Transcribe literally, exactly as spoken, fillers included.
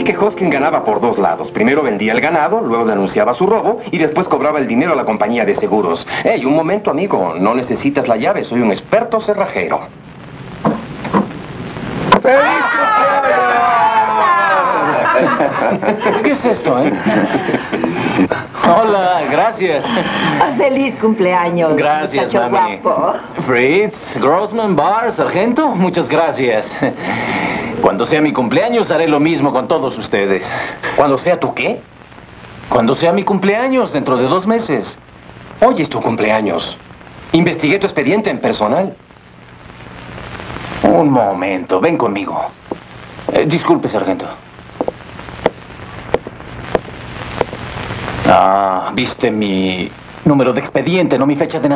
que Hoskin ganaba por dos lados. Primero vendía el ganado, luego denunciaba su robo y después cobraba el dinero a la compañía de seguros. Hey, un momento, amigo. No necesitas la llave. Soy un experto cerrajero. ¡Feliz cumpleaños! ¿Qué es esto, eh? Hola, gracias. ¡Feliz cumpleaños! Gracias, muchacho mami. guapo. Fritz, Grossman, Barr, sargento, muchas gracias. Cuando sea mi cumpleaños, haré lo mismo con todos ustedes. ¿Cuándo sea tu qué? Cuando sea mi cumpleaños, dentro de dos meses. Hoy es tu cumpleaños. Investigué tu expediente en personal. Un momento, ven conmigo. Eh, disculpe, sargento. Ah, viste mi número de expediente, no mi fecha de nacimiento.